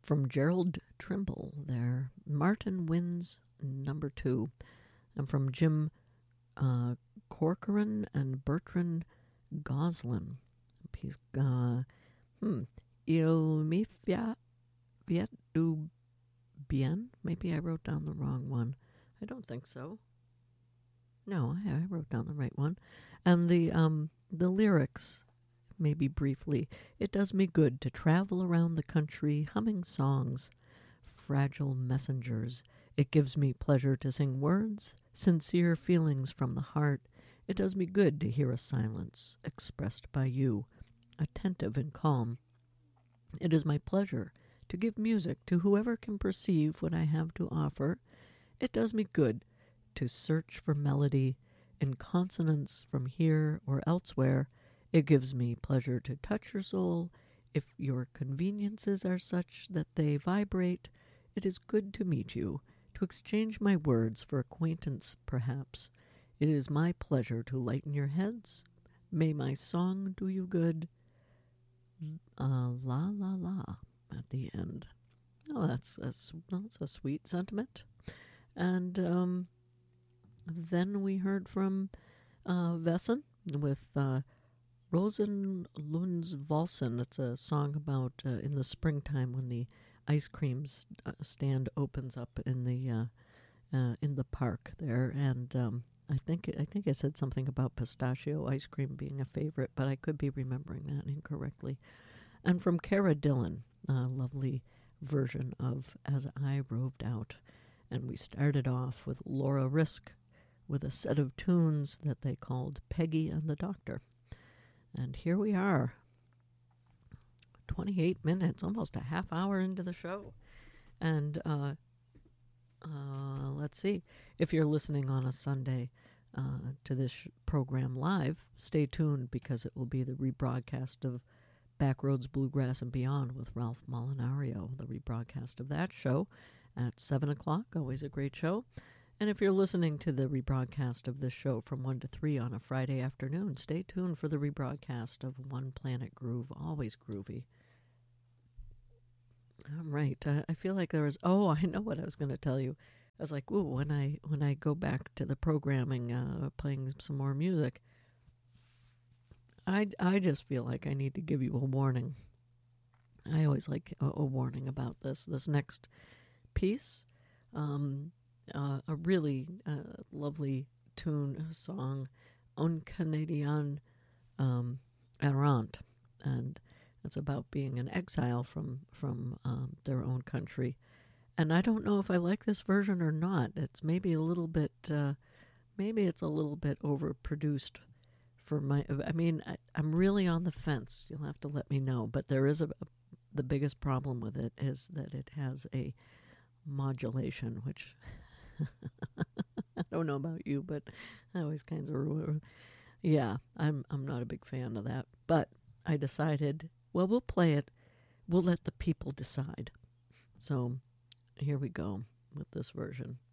from Gerald Trimble there. Martin wins number 2. And from Jim Corcoran and Bertrand Goslin. He's Il mi fiat du bien. Maybe I wrote down the wrong one. I don't think so. No, I wrote down the right one. And the lyrics, maybe briefly, it does me good to travel around the country humming songs, fragile messengers. It gives me pleasure to sing words, sincere feelings from the heart. It does me good to hear a silence expressed by you, attentive and calm. It is my pleasure to give music to whoever can perceive what I have to offer. It does me good to search for melody in consonance from here or elsewhere. It gives me pleasure to touch your soul. If your conveniences are such that they vibrate, it is good to meet you, to exchange my words for acquaintance, perhaps. It is my pleasure to lighten your heads. May my song do you good. La la la at the end. Oh, that's a sweet sentiment. And then we heard from Wesen with Rosenlundsvalsen. It's a song about in the springtime when the ice cream stand opens up in the park there, and I think I said something about pistachio ice cream being a favorite, but I could be remembering that incorrectly. And from Cara Dillon, a lovely version of As I Roved Out. And we started off with Laura Risk with a set of tunes that they called Peggy and the Doctor. And here we are, 28 minutes, almost a half hour into the show. And let's see, if you're listening on a Sunday to this program live, stay tuned because it will be the rebroadcast of Backroads Bluegrass and Beyond with Ralph Molinario, the rebroadcast of that show at 7 o'clock, always a great show. And if you're listening to the rebroadcast of this show from 1 to 3 on a Friday afternoon, stay tuned for the rebroadcast of One Planet Groove, always groovy. All right, I feel like there was, I know what I was going to tell you. I was like, ooh, when I go back to the programming, playing some more music, I just feel like I need to give you a warning. I always like a warning about this next piece. A really lovely tune, song, Un Canadien Errant, and it's about being in exile from their own country. And I don't know if I like this version or not. It's maybe a little bit, maybe it's a little bit overproduced for my. I mean, I'm really on the fence. You'll have to let me know. But there is the biggest problem with it is that it has a modulation, which I don't know about you, but I always kind of, yeah, I'm not a big fan of that. But I decided, well, we'll play it. We'll let the people decide. So here we go with this version.